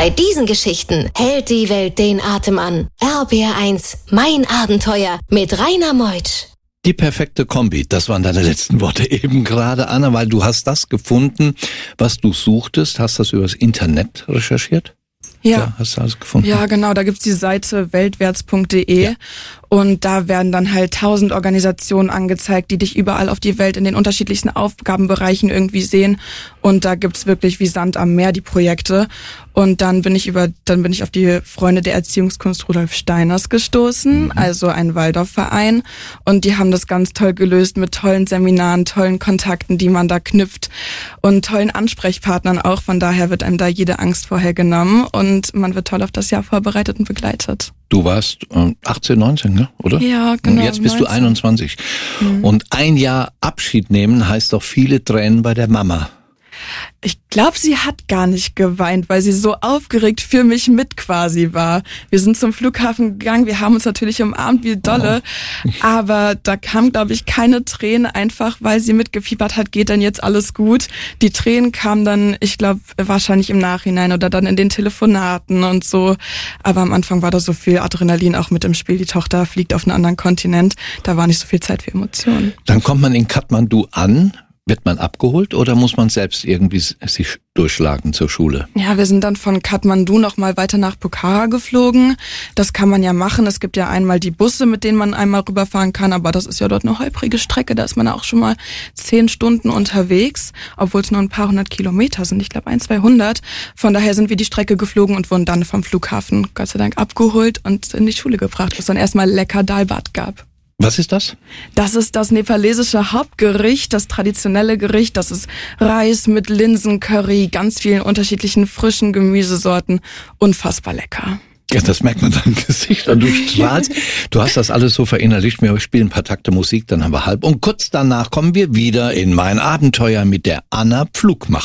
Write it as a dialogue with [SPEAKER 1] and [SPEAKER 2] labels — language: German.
[SPEAKER 1] Bei diesen Geschichten hält die Welt den Atem an. RBR1, mein Abenteuer mit Rainer Meutsch.
[SPEAKER 2] Die perfekte Kombi, das waren deine letzten Worte eben gerade, Anna, weil du hast das gefunden, was du suchtest, hast das übers Internet recherchiert?
[SPEAKER 3] Ja,
[SPEAKER 2] hast du alles gefunden?
[SPEAKER 3] Ja, genau, da gibt's die Seite weltwärts.de und da werden dann halt 1000 Organisationen angezeigt, die dich überall auf die Welt in den unterschiedlichsten Aufgabenbereichen irgendwie sehen und da gibt's wirklich wie Sand am Meer die Projekte und dann bin ich auf die Freunde der Erziehungskunst Rudolf Steiners gestoßen, also ein Waldorfverein und die haben das ganz toll gelöst mit tollen Seminaren, tollen Kontakten, die man da knüpft und tollen Ansprechpartnern auch, von daher wird einem da jede Angst vorher genommen und man wird toll auf das Jahr vorbereitet und begleitet.
[SPEAKER 2] Du warst 18, 19, ne? Oder?
[SPEAKER 3] Ja, genau.
[SPEAKER 2] Und jetzt bist
[SPEAKER 3] 19.
[SPEAKER 2] du 21. Und ein Jahr Abschied nehmen heißt doch viele Tränen bei der Mama.
[SPEAKER 3] Ich glaube, sie hat gar nicht geweint, weil sie so aufgeregt für mich mit quasi war. Wir sind zum Flughafen gegangen, wir haben uns natürlich umarmt wie dolle, aber da kam, glaube ich, keine Tränen, einfach weil sie mitgefiebert hat, geht denn jetzt alles gut. Die Tränen kamen dann, ich glaube, wahrscheinlich im Nachhinein oder dann in den Telefonaten und so. Aber am Anfang war da so viel Adrenalin auch mit im Spiel. Die Tochter fliegt auf einen anderen Kontinent, da war nicht so viel Zeit für Emotionen.
[SPEAKER 2] Dann kommt man in Kathmandu an. Wird man abgeholt oder muss man selbst irgendwie sich durchschlagen zur Schule?
[SPEAKER 3] Ja, wir sind dann von Kathmandu noch mal weiter nach Pokhara geflogen. Das kann man ja machen. Es gibt ja einmal die Busse, mit denen man einmal rüberfahren kann, aber das ist ja dort eine holprige Strecke. Da ist man auch schon mal 10 Stunden unterwegs, obwohl es nur ein paar 100 Kilometer sind. Ich glaube 200. Von daher sind wir die Strecke geflogen und wurden dann vom Flughafen Gott sei Dank abgeholt und in die Schule gebracht, wo es dann erstmal lecker Dal Bhat gab.
[SPEAKER 2] Was ist das?
[SPEAKER 3] Das ist das nepalesische Hauptgericht, das traditionelle Gericht. Das ist Reis mit Linsencurry, ganz vielen unterschiedlichen frischen Gemüsesorten. Unfassbar lecker.
[SPEAKER 2] Ja, das merkt man deinem Gesicht und du strahlst. Du hast das alles so verinnerlicht. Wir spielen ein paar Takte Musik, dann haben wir halb. Und kurz danach kommen wir wieder in mein Abenteuer mit der Anna Pflugmacher.